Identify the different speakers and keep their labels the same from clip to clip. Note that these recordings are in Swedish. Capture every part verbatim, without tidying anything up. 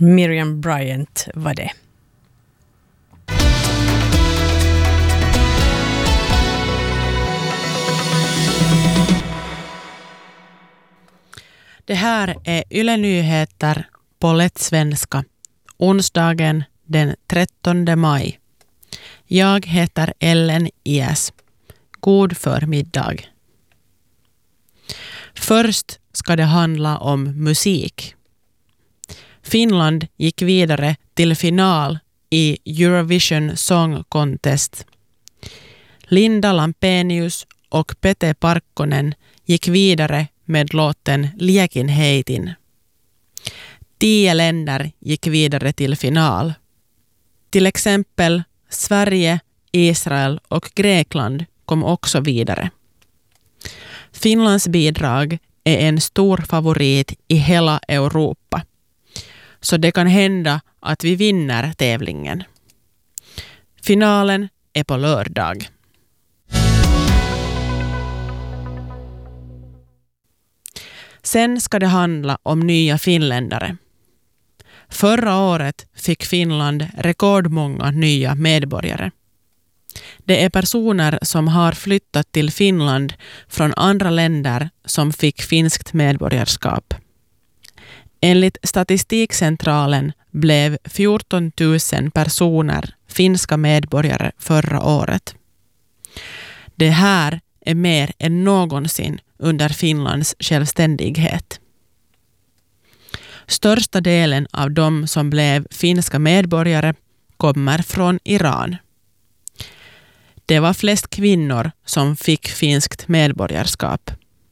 Speaker 1: Miriam Bryant var det. Det här är Yle Nyheter på lätt svenska, onsdagen den trettonde maj. Jag heter Ellen Ias. God förmiddag. Först ska det handla om musik. Finland gick vidare till final i Eurovision Song Contest. Linda Lampenius och Pete Parkkonen gick vidare med låten Liekin heitin. Tio länder gick vidare till final. Till exempel Sverige, Israel och Grekland kom också vidare. Finlands bidrag är en stor favorit i hela Europa. Så det kan hända att vi vinner tävlingen. Finalen är på lördag. Sen ska det handla om nya finländare. Förra året fick Finland rekordmånga nya medborgare. Det är personer som har flyttat till Finland från andra länder som fick finskt medborgarskap. Enligt Statistikcentralen blev fjorton tusen personer finska medborgare förra året. Det här är mer än någonsin under Finlands självständighet. Största delen av de som blev finska medborgare kommer från Iran. Det var flest kvinnor som fick finskt medborgarskap.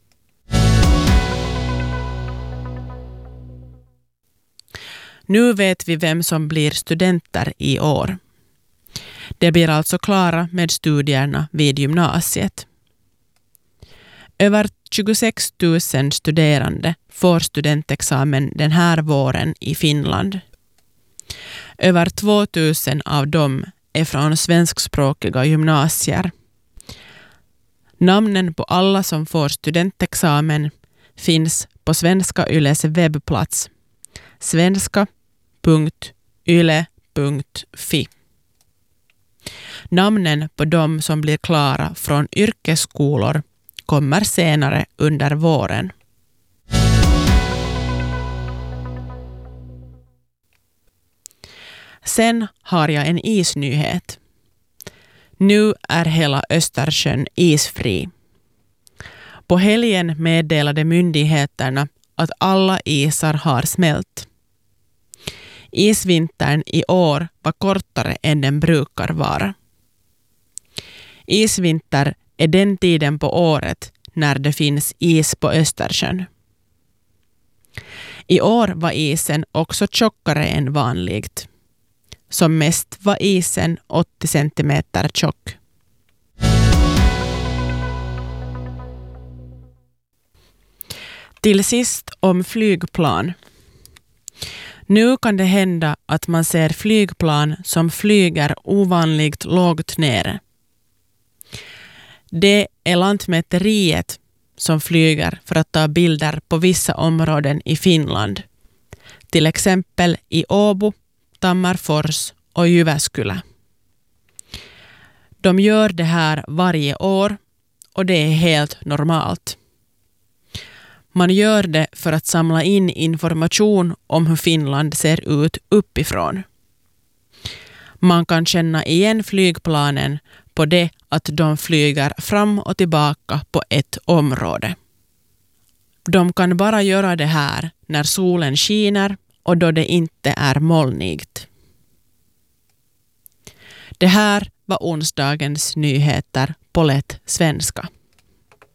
Speaker 1: Nu vet vi vem som blir studenter i år. De blir alltså klara med studierna vid gymnasiet. Över tjugosex tusen studerande får studentexamen den här våren i Finland. Över två tusen av dem är från svenskspråkiga gymnasier. Namnen på alla som får studentexamen finns på Svenska Yles webbplats svenska punkt yle punkt fi. Namnen på de som blir klara från yrkesskolor kommer senare under våren. Sen har jag en isnyhet. Nu är hela Östersjön isfri. På helgen meddelade myndigheterna att alla isar har smält. Isvintern i år var kortare än den brukar vara. Isvinter är den tiden på året när det finns is på Östersjön. I år var isen också tjockare än vanligt. Som mest var isen åttio centimeter tjock. Till sist om flygplan. Nu kan det hända att man ser flygplan som flyger ovanligt lågt nere. Det är Lantmäteriet som flyger för att ta bilder på vissa områden i Finland. Till exempel i Åbo, Tammerfors och Jyväskylä. De gör det här varje år och det är helt normalt. Man gör det för att samla in information om hur Finland ser ut uppifrån. Man kan känna igen flygplanen på det att de flyger fram och tillbaka på ett område. De kan bara göra det här när solen skiner och då det inte är molnigt. Det här var onsdagens nyheter på lätt svenska.